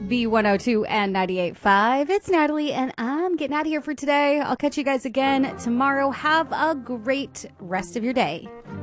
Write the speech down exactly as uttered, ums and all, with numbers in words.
B one oh two and ninety-eight point five. It's Natalie, and I'm getting out of here for today. I'll catch you guys again tomorrow. Have a great rest of your day.